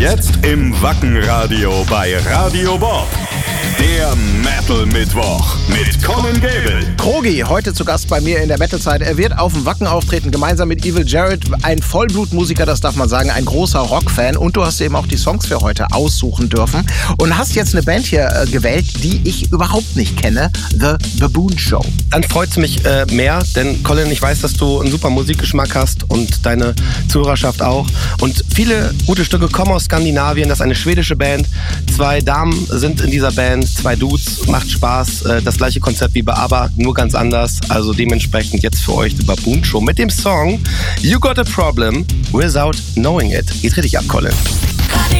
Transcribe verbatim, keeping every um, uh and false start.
Jetzt im Wackenradio bei Radio Bob. Der Metal-Mittwoch mit Colin Gable. Krogi, heute zu Gast bei mir in der Metal-Zeit. Er wird auf dem Wacken auftreten, gemeinsam mit Evil Jared. Ein Vollblutmusiker, das darf man sagen, ein großer Rockfan. Und du hast eben auch die Songs für heute aussuchen dürfen. Und hast jetzt eine Band hier äh, gewählt, die ich überhaupt nicht kenne. The Baboon Show. Dann freut es mich äh, mehr, denn Colin, ich weiß, dass du einen super Musikgeschmack hast und deine Zuhörerschaft auch. Und viele gute Stücke kommen aus Skandinavien. Das ist eine schwedische Band. Zwei Damen sind in dieser Band, zwei Dudes. Macht Spaß. Äh, das gleiche Konzept wie bei ABBA, nur ganz anders. Also dementsprechend jetzt für euch die Baboon Show mit dem Song You Got a Problem Without Knowing It. Geht richtig ab, Colin.